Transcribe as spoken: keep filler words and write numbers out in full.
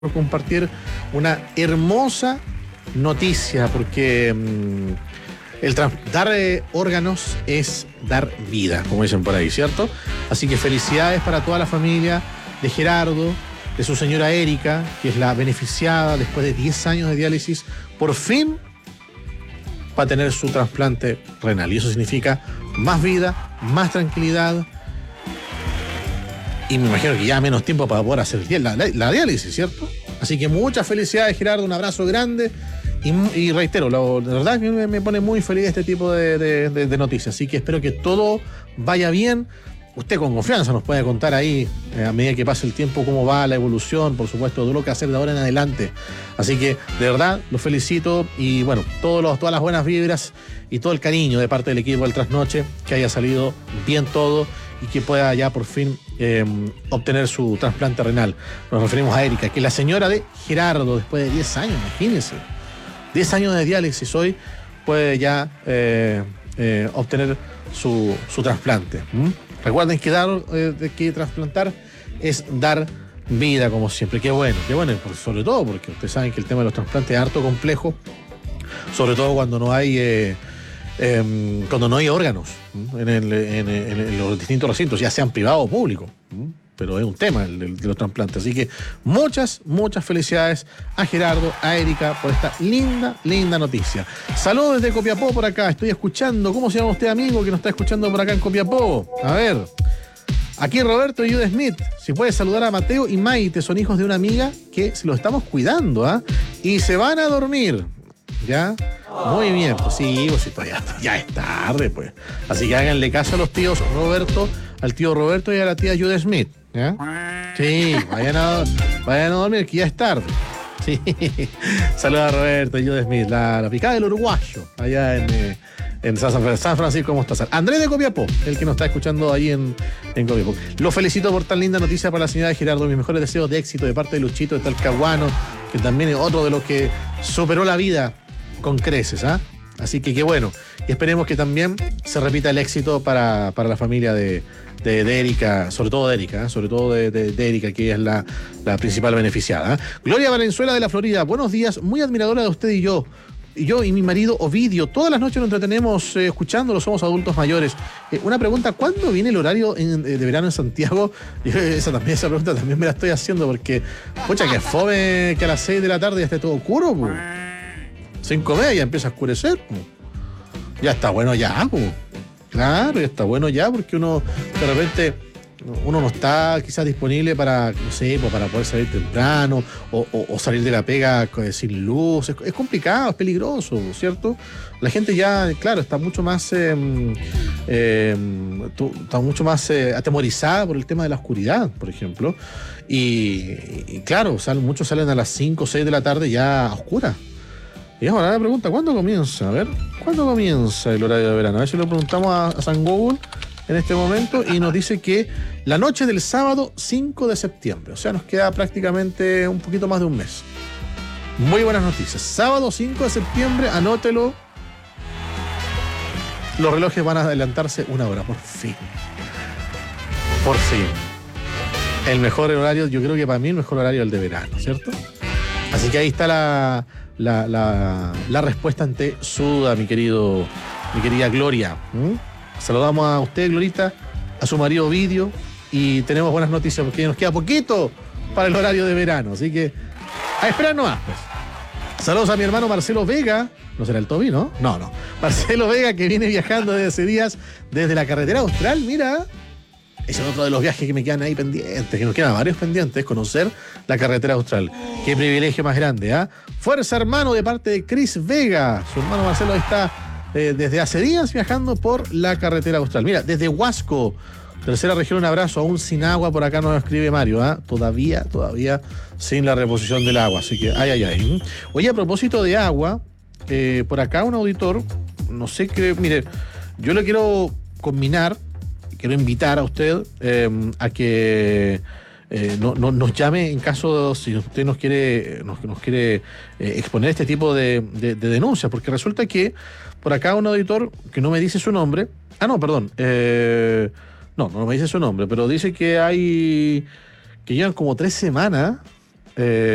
por compartir una hermosa noticia, porque mmm, el dar eh, órganos es dar vida, como dicen por ahí, ¿cierto? Así que felicidades para toda la familia de Gerardo, de su señora Erika, que es la beneficiada después de diez años de diálisis, por fin va a tener su trasplante renal. Y eso significa más vida, más tranquilidad, y me imagino que ya menos tiempo para poder hacer la, la, la diálisis, ¿cierto? Así que muchas felicidades, Gerardo, un abrazo grande. Y, y reitero, lo, de verdad que me, me pone muy feliz este tipo de, de, de, de noticias. Así que espero que todo vaya bien. Usted con confianza nos puede contar ahí, eh, a medida que pase el tiempo, cómo va la evolución, por supuesto, de lo que hacer de ahora en adelante. Así que, de verdad, los felicito y, bueno, todos los, todas las buenas vibras y todo el cariño de parte del equipo del Trasnoche, que haya salido bien todo y que pueda ya por fin eh, obtener su trasplante renal. Nos referimos a Erika, que es la señora de Gerardo, después de diez años, imagínense. diez años de diálisis hoy puede ya eh, eh, obtener su, su trasplante. ¿Mm? Recuerden que dar, eh, que trasplantar es dar vida, como siempre. Qué bueno, qué bueno, sobre todo porque ustedes saben que el tema de los trasplantes es harto complejo, sobre todo cuando no hay eh, eh, cuando no hay órganos en, el, en, en, en los distintos recintos, ya sean privados o públicos. Pero es un tema el, el de los trasplantes. Así que muchas, muchas felicidades a Gerardo, a Erika, por esta linda, linda noticia. Saludos desde Copiapó por acá. Estoy escuchando. ¿Cómo se llama usted, amigo, que nos está escuchando por acá en Copiapó? A ver. Aquí Roberto y Jude Smith. Si puede saludar a Mateo y Maite. Son hijos de una amiga que se lo estamos cuidando, ¿ah? ¿eh? Y se van a dormir. ¿Ya? Muy bien. Pues sí, pues sí, ya, ya es tarde, pues. Así que háganle caso a los tíos Roberto, al tío Roberto y a la tía Jude Smith. ¿Ya? Sí, vayan a, vayan a dormir, que ya es tarde. Sí. Saludos a Roberto y Jude Smith, la, la picada del uruguayo, allá en, eh, en San, San Francisco. ¿Cómo estás? Andrés de Copiapó, el que nos está escuchando ahí en, en Copiapó. Lo felicito por tan linda noticia para la señora de Gerardo. Mis mejores deseos de éxito de parte de Luchito de Talcahuano, que también es otro de los que superó la vida con creces, ¿ah? ¿eh? Así que qué bueno. Y esperemos que también se repita el éxito para, para la familia de, de, de Erika, sobre todo de Erika, ¿eh? sobre todo de, de, de Erika, que ella es la, la principal beneficiada. ¿eh? Gloria Valenzuela de la Florida, buenos días, muy admiradora de usted y yo. Y yo y mi marido Ovidio, todas las noches nos entretenemos eh, escuchándolo, somos adultos mayores. Eh, una pregunta, ¿cuándo viene el horario en, de verano en Santiago? Yo, esa, también, esa pregunta también me la estoy haciendo porque, pucha, que fome que a las seis de la tarde ya esté todo oscuro, pues. Cinco media ya empieza a oscurecer, pues. Ya está bueno ya, pues. Claro, ya está bueno ya, porque uno de repente uno no está quizás disponible para, no sé, pues para poder salir temprano o, o, o salir de la pega sin luz. Es, es complicado, es peligroso, ¿cierto? La gente ya, claro, está mucho más eh, eh, está mucho más eh, atemorizada por el tema de la oscuridad, por ejemplo. Y, y claro, salen, muchos salen a las cinco o seis de la tarde ya a oscuras. Y ahora la pregunta, ¿cuándo comienza? A ver, ¿cuándo comienza el horario de verano? A ver si lo preguntamos a, a San Google en este momento y nos dice que la noche del sábado cinco de septiembre. O sea, nos queda prácticamente un poquito más de un mes. Muy buenas noticias. Sábado cinco de septiembre, anótelo. Los relojes van a adelantarse una hora, por fin. Por fin. El mejor horario, yo creo que para mí el mejor horario es el de verano, ¿cierto? Así que ahí está la... La, la, la respuesta ante su duda, mi querido, mi querida Gloria. ¿Mm? Saludamos a usted, Glorita, a su marido Ovidio, y tenemos buenas noticias porque nos queda poquito para el horario de verano, así que a esperar nomás, pues. Saludos a mi hermano Marcelo Vega, ¿no será el Toby, no? No, no. Marcelo Vega, que viene viajando desde hace días desde la carretera austral, mira. Ese es otro de los viajes que me quedan ahí pendientes, que nos quedan varios pendientes, conocer la carretera austral. Qué privilegio más grande, ¿ah? ¿eh? Fuerza, hermano, de parte de Chris Vega. Su hermano Marcelo está eh, desde hace días viajando por la carretera austral. Mira, desde Huasco, tercera región, un abrazo, aún sin agua, por acá nos escribe Mario, ¿ah? ¿eh? Todavía, todavía sin la reposición del agua, así que ay, ay, ay. Oye, a propósito de agua, eh, por acá un auditor, no sé qué, mire, yo le quiero combinar, quiero invitar a usted eh, a que eh, no, no, nos llame en caso, si usted nos quiere, nos, nos quiere eh, exponer este tipo de, de, de denuncias, porque resulta que por acá un auditor que no me dice su nombre, ah no, perdón, eh, no, no me dice su nombre, pero dice que hay, que llevan como tres semanas, eh,